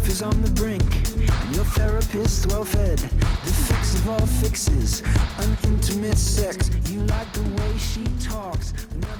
life is on the brink, and your therapist well fed. The fix of all fixes, an intimate sex. You like the way she talks.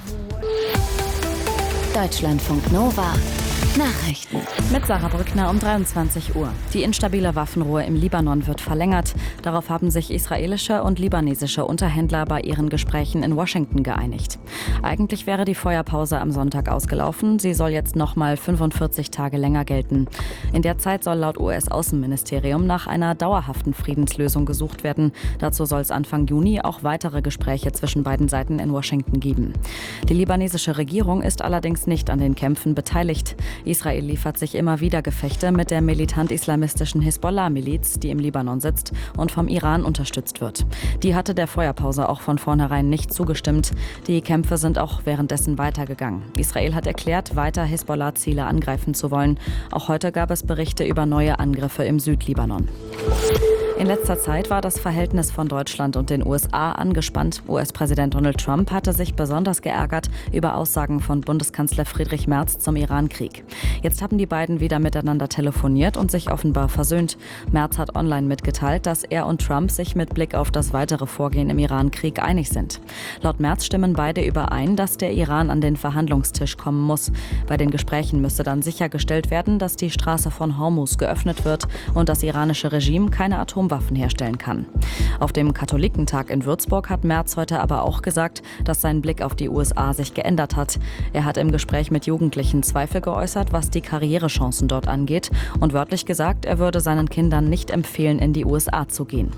Deutschlandfunk Nova. Nachrichten. Mit Sarah Brückner um 23 Uhr. Die instabile Waffenruhe im Libanon wird verlängert. Darauf haben sich israelische und libanesische Unterhändler bei ihren Gesprächen in Washington geeinigt. Eigentlich wäre die Feuerpause am Sonntag ausgelaufen. Sie soll jetzt nochmal 45 Tage länger gelten. In der Zeit soll laut US-Außenministerium nach einer dauerhaften Friedenslösung gesucht werden. Dazu soll es Anfang Juni auch weitere Gespräche zwischen beiden Seiten in Washington geben. Die libanesische Regierung ist allerdings nicht an den Kämpfen beteiligt. Israel liefert sich immer wieder Gefechte mit der militant-islamistischen Hisbollah-Miliz, die im Libanon sitzt und vom Iran unterstützt wird. Die hatte der Feuerpause auch von vornherein nicht zugestimmt. Die Kämpfe sind auch währenddessen weitergegangen. Israel hat erklärt, weiter Hisbollah-Ziele angreifen zu wollen. Auch heute gab es Berichte über neue Angriffe im Südlibanon. In letzter Zeit war das Verhältnis von Deutschland und den USA angespannt. US-Präsident Donald Trump hatte sich besonders geärgert über Aussagen von Bundeskanzler Friedrich Merz zum Iran-Krieg. Jetzt haben die beiden wieder miteinander telefoniert und sich offenbar versöhnt. Merz hat online mitgeteilt, dass er und Trump sich mit Blick auf das weitere Vorgehen im Iran-Krieg einig sind. Laut Merz stimmen beide überein, dass der Iran an den Verhandlungstisch kommen muss. Bei den Gesprächen müsste dann sichergestellt werden, dass die Straße von Hormuz geöffnet wird und das iranische Regime keine Atomwaffen herstellen kann. Auf dem Katholikentag in Würzburg hat Merz heute aber auch gesagt, dass sein Blick auf die USA sich geändert hat. Er hat im Gespräch mit Jugendlichen Zweifel geäußert, was die Karrierechancen dort angeht, und wörtlich gesagt, er würde seinen Kindern nicht empfehlen, in die USA zu gehen.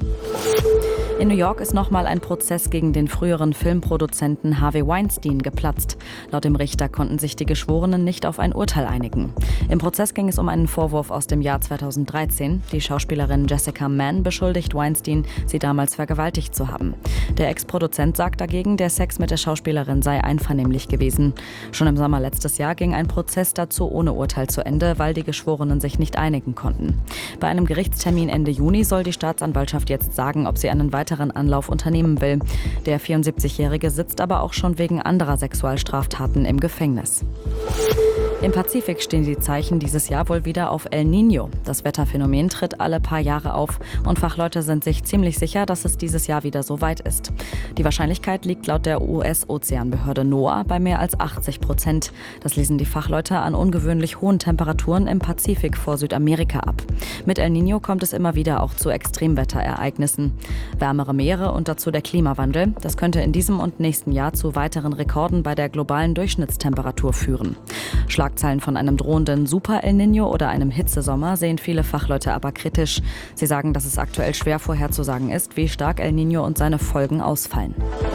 In New York ist nochmal ein Prozess gegen den früheren Filmproduzenten Harvey Weinstein geplatzt. Laut dem Richter konnten sich die Geschworenen nicht auf ein Urteil einigen. Im Prozess ging es um einen Vorwurf aus dem Jahr 2013. Die Schauspielerin Jessica Mann beschuldigt Weinstein, sie damals vergewaltigt zu haben. Der Ex-Produzent sagt dagegen, der Sex mit der Schauspielerin sei einvernehmlich gewesen. Schon im Sommer letztes Jahr ging ein Prozess dazu ohne Urteil zu Ende, weil die Geschworenen sich nicht einigen konnten. Bei einem Gerichtstermin Ende Juni soll die Staatsanwaltschaft jetzt sagen, ob sie einen weiteren Anlauf unternehmen will. Der 74-Jährige sitzt aber auch schon wegen anderer Sexualstraftaten im Gefängnis. Im Pazifik stehen die Zeichen dieses Jahr wohl wieder auf El Niño. Das Wetterphänomen tritt alle paar Jahre auf und Fachleute sind sich ziemlich sicher, dass es dieses Jahr wieder so weit ist. Die Wahrscheinlichkeit liegt laut der US-Ozeanbehörde NOAA bei mehr als 80%. Das lesen die Fachleute an ungewöhnlich hohen Temperaturen im Pazifik vor Südamerika ab. Mit El Niño kommt es immer wieder auch zu Extremwetterereignissen. Wärmere Meere und dazu der Klimawandel. Das könnte in diesem und nächsten Jahr zu weiteren Rekorden bei der globalen Durchschnittstemperatur führen. Schlagzeilen von einem drohenden Super-El Niño oder einem Hitzesommer sehen viele Fachleute aber kritisch. Sie sagen, dass es aktuell schwer vorherzusagen ist, wie stark El Niño und seine Folgen ausfallen.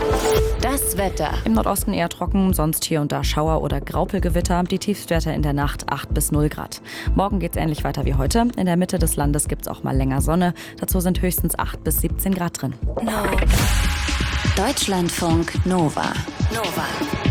Das Wetter. Im Nordosten eher trocken, sonst hier und da Schauer- oder Graupelgewitter. Die Tiefstwerte in der Nacht 8 bis 0 Grad. Morgen geht es ähnlich weiter wie heute. In der Mitte des Landes gibt es auch mal länger Sonne. Dazu sind höchstens 8 bis 17 Grad drin. Deutschlandfunk Nova.